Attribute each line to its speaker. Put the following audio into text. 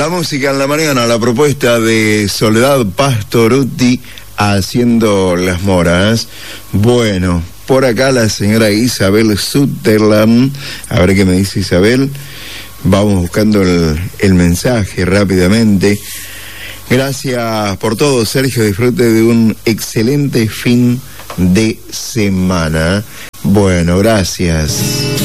Speaker 1: La música en la mañana, la propuesta de Soledad Pastorutti haciendo Las Moras. Bueno, por acá la señora Isabel Sutherland, a ver qué me dice Isabel. Vamos buscando el mensaje rápidamente. Gracias por todo, Sergio, disfrute de un excelente fin de semana. Bueno, gracias.